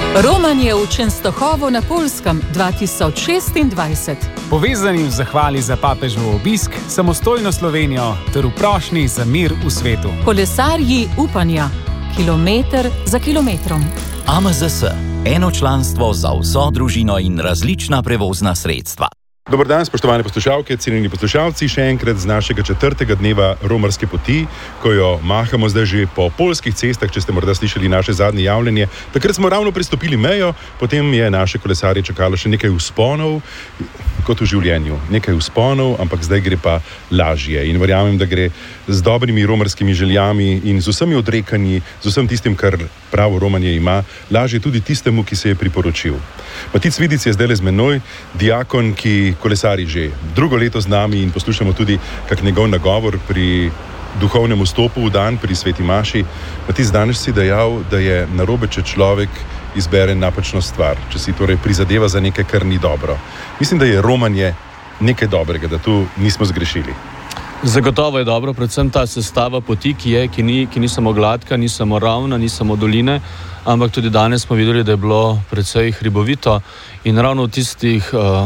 Romanje v Częstochowu na Poljskem 2026. Povezani v zahvali za papežov obisk, samostojno Slovenijo ter v prošnji za mir v svetu. Kolesarji upanja, kilometer za kilometrom. AMZS, eno članstvo za vso družino in različna prevozna sredstva. Dobar dan, spoštovane poslušalke, cenjeni poslušalci, še enkrat z našega 4. dneva romarske poti, ko jo mahamo zdaj že po poljskih cestah, če ste morda slišali naše zadnje javljanje. Takrat smo ravno prestopili mejo, potem je naše kolesarje čakalo še nekaj vzponov, kot v življenju. Nekaj vzponov, ampak zdaj gre pa lažje. In verjamem, da gre z dobrimi romarskimi željami in z vsemi odrekanji, z vsem tistim, kar pravo romanje ima, lažje tudi tistemu, ki se je priporočil. Matic Vidic je zdaj le z menoj, diakon, ki kolesari že drugo leto z nami in poslušamo tudi kak njegov nagovor pri duhovnem vstopu v dan pri Sveti Maši. Matic, danes si dejal, da je narobe, če človek izbere napačno stvar, če si torej prizadeva za nekaj, kar ni dobro. Mislim, da je romanje nekaj dobrega, da tu nismo zgrešili. Zagotovo je dobro, predvsem ta sestava poti, ki ni samo gladka, ni samo ravna, ni samo doline, ampak tudi danes smo videli, da je bilo precej hribovito in ravno v tistih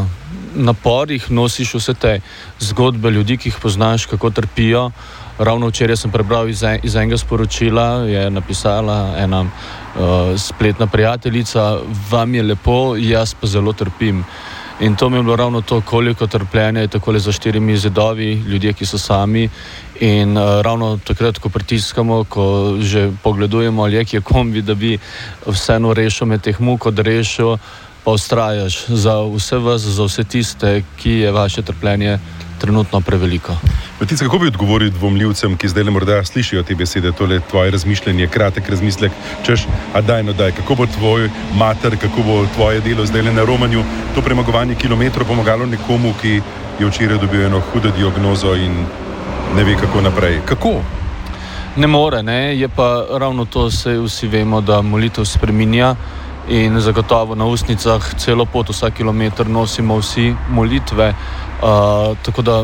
naporih nosiš vse te zgodbe ljudi, ki jih poznaš, kako trpijo. Ravno včeraj sem prebral iz enega sporočila, je napisala ena spletna prijateljica: vam je lepo, jaz pa zelo trpim. In to mi je bilo ravno to, koliko trpljenja je takole za 4 zidovi, ljudje, ki so sami. In ravno takrat, ko pritiskamo, ko že pogledujemo, ali je kje kombi, da bi vseeno rešil med teh muk odrešil, pa ustrajaš za vse vas, za vse tiste, ki je vaše trpljenje trenutno preveliko. Matic, kako bi odgovoril dvomljivcem, ki zdaj le morda slišijo te besede, tole tvoje razmišljanje, kratek razmislek, češ, a daj, kako bo tvoj mater, kako bo tvoje delo zdaj le na romanju, to premagovanje kilometrov pomagalo nekomu, ki je včeraj dobil eno hudo diagnozo in ne ve, kako naprej. Kako? Ne more, ne, je pa ravno to, vsi vemo, da molitev spreminja in zagotovo na ustnicah celo pot, vsak kilometr nosimo vsi molitve, tako da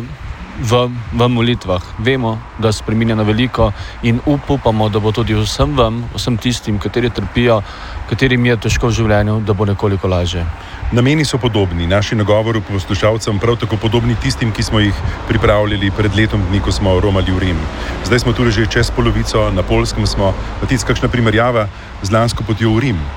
v molitvah vemo, da spreminja na veliko in upamo, da bo tudi vsem tistim, kateri trpijo, katerim je težko v življenju, da bo nekoliko lažje. Nameni so podobni, naši nagovori poslušalcem prav tako podobni tistim, ki smo jih pripravljali pred letom dni, ko smo romali v Rim. Zdaj smo tudi že čez polovico, na Poljskem smo. Matic, kakšna primerjava z lansko potjo v Rim?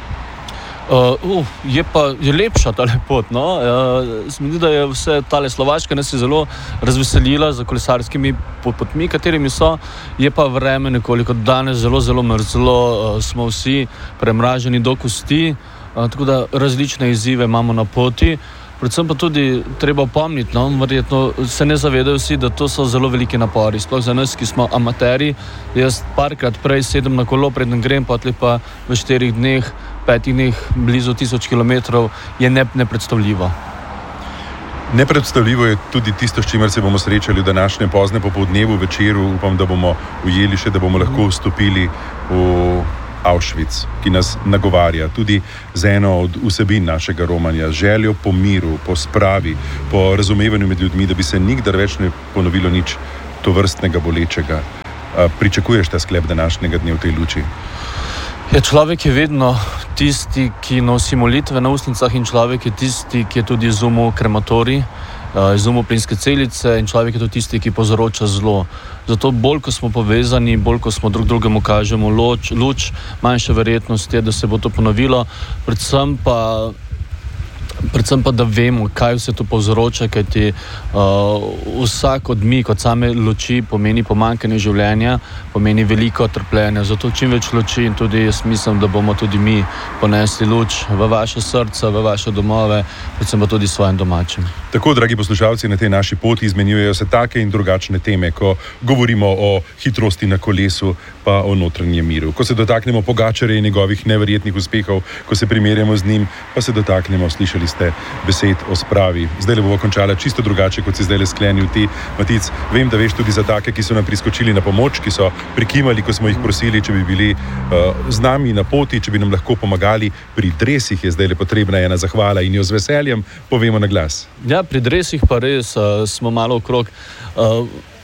Je lepša ta pot, no. Zdi, da je vse tale Slovaška nas je zelo razveselila za kolesarskimi potmi, katerimi so, je pa vreme nekoliko danes zelo mrzlo, smo vsi premraženi do kosti, tako da različne izzive imamo na poti. Predvsem pa tudi treba opomniti, no, verjetno se ne zavedajo vsi, da to so zelo veliki napori, sploh za nas, ki smo amateri. Jaz parkrat prej sedem na kolo, preden grem, potem pa v 4 dneh, 5 dneh, blizu 1000 kilometrov, je nepredstavljivo. Nepredstavljivo je tudi tisto, s čimer se bomo srečali v današnjem poznem popoldnevu, večeru. Upam, da bomo ujeli še, da bomo lahko vstopili v Auschwitz, ki nas nagovarja tudi z eno od vsebin našega romanja, željo po miru, po spravi, po razumevanju med ljudmi, da bi se nikdar več ne ponovilo nič tovrstnega bolečega. Pričakuješ ta sklep današnjega dne v tej luči? Ja, človek je vedno tisti, ki nosi molitve na ustnicah, in človek je tisti, ki je tudi izumil krematorij, izumil plinske celice, in človek je tudi tisti, ki povzroča zlo. Zato bolj, ko smo povezani, bolj, ko smo drug drugemu kažemo luč, manjša verjetnost je, da se bo to ponovilo, predvsem pa, da vemo, kaj vse to povzroča, kajti vsak odmik od same luči pomeni pomanjkanje življenja, pomeni veliko trpljenja. Zato čim več luči, in tudi jaz mislim, da bomo tudi mi ponesli luč v vaše srca, v vaše domove, predvsem pa tudi svojim domačim. Tako, dragi poslušalci, na tej naši poti izmenjujejo se take in drugačne teme, ko govorimo o hitrosti na kolesu, pa o notranjem miru. Ko se dotaknemo Pogačarja in njegovih neverjetnih uspehov, ko se primerjamo z njim, pa se dotaknemo, slišali ste, besed o spravi. Zdaj le bomo končala čisto drugače, kot si zdaj le sklenil ti, Matic. Vem, da veš tudi za take, ki so nam priskočili na pomoč, ki so prikimali, ko smo jih prosili, če bi bili z nami na poti, če bi nam lahko pomagali. Pri dresih je zdaj le potrebna ena zahvala in jo z veseljem povemo na glas. Ja, pri dresih pa res smo malo okrog.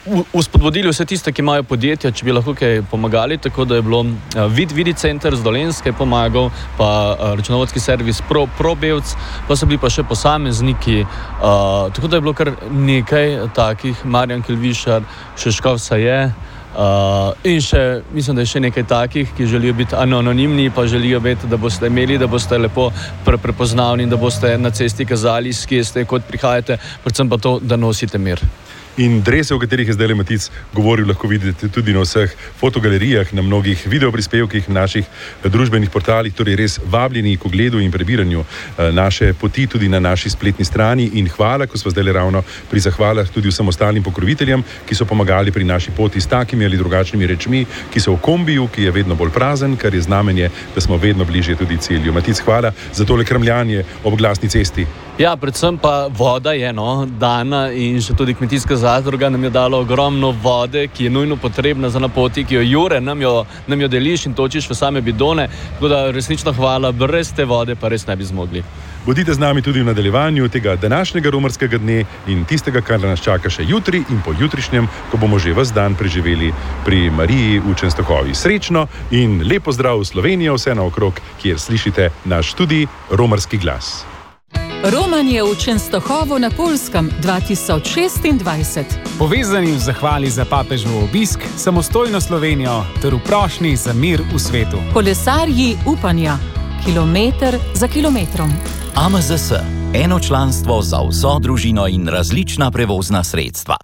uspodbudili vse tiste, ki imajo podjetja, če bi lahko kaj pomagali, tako da je bilo Vidi center z Dolenjske pomagal, pa računovodski servis ProBevc, pa so bili pa še posamezniki, tako da je bilo kar nekaj takih, Marjan Kilvišar, Šeškov Saje, in še, mislim, da je še nekaj takih, ki želijo biti anonimni, pa želijo biti, da boste imeli, da boste lepo prepoznavni in da boste na cesti kazali, s kje ste, kot prihajate, predvsem pa to, da nosite mir. In drese, o katerih je zdaj Matic govoril, lahko vidite tudi na vseh fotogalerijah, na mnogih videoprispevkih, naših družbenih portalih, torej res vabljeni k ogledu in prebiranju naše poti tudi na naši spletni strani. In hvala, ko smo zdaj ravno pri zahvalah tudi vsem ostalim pokroviteljem, ki so pomagali pri naši poti s takimi ali drugačnimi rečmi, ki so v kombiju, ki je vedno bolj prazen, kar je znamenje, da smo vedno bližje tudi cilju. Matic, hvala za tole krmljanje ob glasni cesti. Ja, predvsem pa voda je dana in še tudi kmetijska zadruga nam je dala ogromno vode, ki je nujno potrebna za na poti, ki jo Jure nam jo deliš in točiš v same bidone, tako da resnično hvala, brez te vode pa res ne bi zmogli. Bodite z nami tudi v nadaljevanju tega današnjega romarskega dne in tistega, kar nas čaka še jutri in po jutrišnjem, ko bomo že ves dan preživeli pri Mariji v Čenstohovi. Srečno in lep pozdrav v Slovenijo, vse naokrog, kjer slišite naš tudi romarski glas. Romanje v Čenstohovu na Poljskem 2026. Povezani v zahvali za papežev obisk, samostojno Slovenijo ter v prošnji za mir v svetu. Kolesarji upanja, kilometer za kilometrom. AMZS, eno članstvo za vso družino in različna prevozna sredstva.